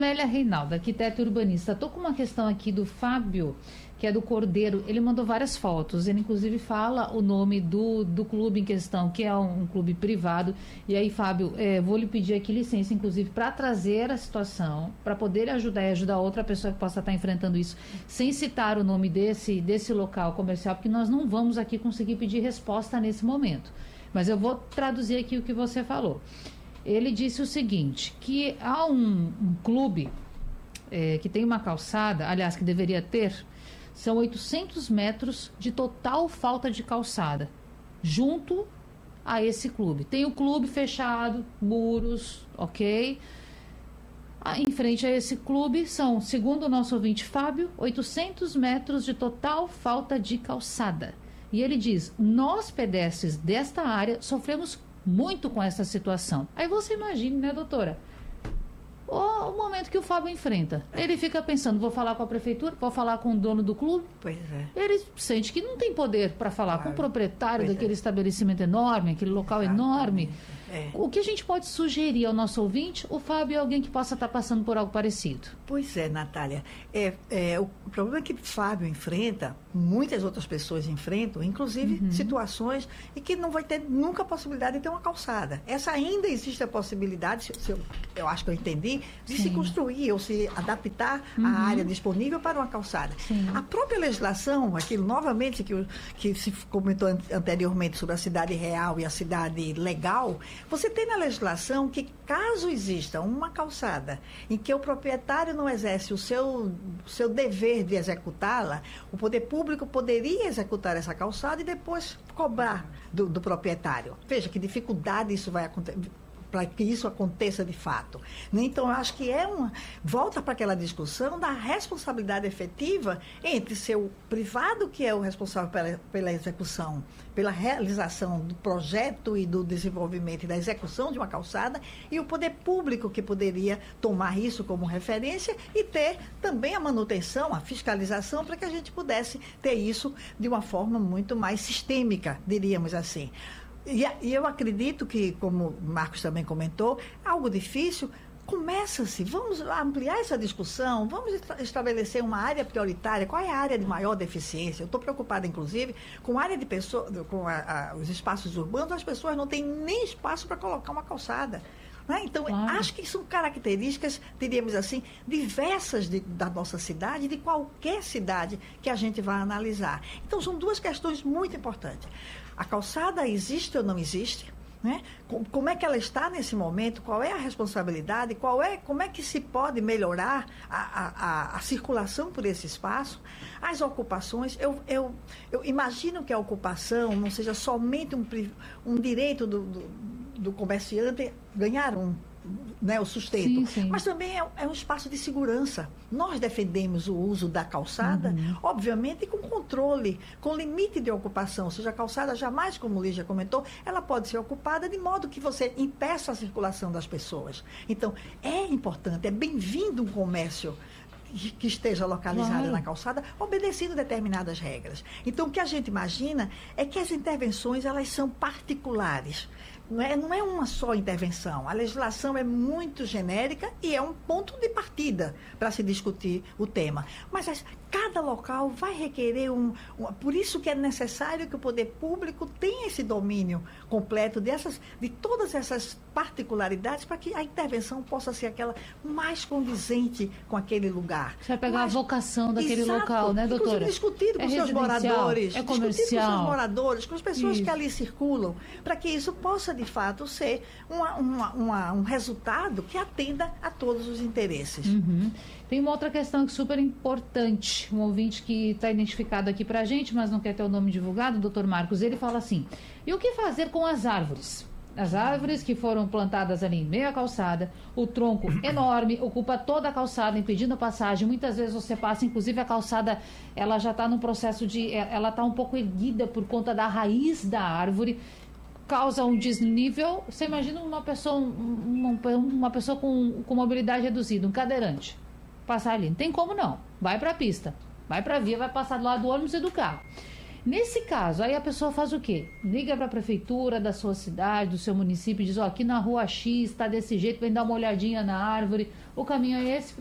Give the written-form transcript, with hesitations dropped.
Amélia Reinaldo, arquiteta e urbanista. Estou com uma questão aqui do Fábio, que é do Cordeiro. Ele mandou várias fotos. Ele, inclusive, fala o nome do clube em questão, que é um clube privado. E aí, Fábio, vou lhe pedir aqui licença, inclusive, para trazer a situação, para poder ajudar e ajudar outra pessoa que possa estar enfrentando isso, sem citar o nome desse local comercial, porque nós não vamos aqui conseguir pedir resposta nesse momento. Mas eu vou traduzir aqui o que você falou. Ele disse o seguinte, que há um clube que tem uma calçada, aliás, que deveria ter, são 800 metros de total falta de calçada, junto a esse clube. Tem o clube fechado, muros, ok? Em frente a esse clube são, segundo o nosso ouvinte Fábio, 800 metros de total falta de calçada. E ele diz, nós pedestres desta área sofremos muito com essa situação. Aí você imagine, né, doutora? O momento que o Fábio enfrenta. Ele fica pensando, vou falar com a prefeitura, vou falar com o dono do clube. Pois é. Ele sente que não tem poder para falar com o proprietário daquele estabelecimento enorme, aquele local enorme. O que a gente pode sugerir ao nosso ouvinte? O Fábio é alguém que possa estar passando por algo parecido. Pois é, Natália. O problema que o Fábio enfrenta, muitas outras pessoas enfrentam, inclusive situações em que não vai ter nunca a possibilidade de ter uma calçada. Essa ainda existe a possibilidade, eu acho que eu entendi, de se construir ou se adaptar à área disponível para uma calçada. Sim. A própria legislação, aquilo novamente que se comentou anteriormente sobre a cidade real e a cidade legal, você tem na legislação que caso exista uma calçada em que o proprietário não exerce o seu dever de executá-la, o poder público poderia executar essa calçada e depois cobrar do proprietário. Veja que dificuldade isso vai acontecer para que isso aconteça de fato. Então, eu acho que volta para aquela discussão da responsabilidade efetiva entre ser o privado, que é o responsável pela execução, pela realização do projeto e do desenvolvimento e da execução de uma calçada, e o poder público, que poderia tomar isso como referência e ter também a manutenção, a fiscalização, para que a gente pudesse ter isso de uma forma muito mais sistêmica, diríamos assim. E eu acredito que, como o Marcos também comentou, algo difícil, começa-se, vamos ampliar essa discussão, vamos estabelecer uma área prioritária, qual é a área de maior deficiência? Eu estou preocupada, inclusive, com a área de pessoas, com os espaços urbanos, as pessoas não têm nem espaço para colocar uma calçada. Então, acho que são características, diríamos assim, diversas da nossa cidade, de qualquer cidade que a gente vai analisar. Então, são duas questões muito importantes. A calçada existe ou não existe? Né? Como é que ela está nesse momento? Qual é a responsabilidade? Como é que se pode melhorar a circulação por esse espaço? As ocupações, eu imagino que a ocupação não seja somente um direito do comerciante ganhar o sustento, sim. Mas também é um espaço de segurança. Nós defendemos o uso da calçada, obviamente com controle, com limite de ocupação, ou seja, a calçada jamais, como o Lígia comentou, ela pode ser ocupada de modo que você impeça a circulação das pessoas. Então, é importante, é bem-vindo um comércio que esteja localizada na calçada, obedecendo determinadas regras. Então, o que a gente imagina é que as intervenções, elas são particulares. Não é uma só intervenção. A legislação é muito genérica e é um ponto de partida para se discutir o tema. Mas cada local vai requerer por isso que é necessário que o poder público tenha esse domínio completo de todas essas particularidades para que a intervenção possa ser aquela mais condizente com aquele lugar. Você vai pegar a vocação daquele local, né, doutora? Discutido com seus moradores, é discutido com seus moradores, com as pessoas isso. que ali circulam, para que isso possa, de fato, ser um resultado que atenda a todos os interesses. Tem uma outra questão que é super importante. Um ouvinte que está identificado aqui para a gente, mas não quer ter o nome divulgado, o doutor Marcos, ele fala assim, e o que fazer com as árvores? As árvores que foram plantadas ali em meio à calçada, o tronco enorme, ocupa toda a calçada, impedindo a passagem. Muitas vezes você passa, inclusive a calçada, ela já está no processo ela está um pouco erguida por conta da raiz da árvore, causa um desnível. Você imagina uma pessoa com mobilidade reduzida, um cadeirante, passar ali. Não tem como não. Vai para a pista, vai para a via, vai passar do lado do ônibus e do carro. Nesse caso, aí a pessoa faz o quê? Liga para a prefeitura da sua cidade, do seu município, e diz, ó, aqui na rua X está desse jeito, vem dar uma olhadinha na árvore, o caminho é esse.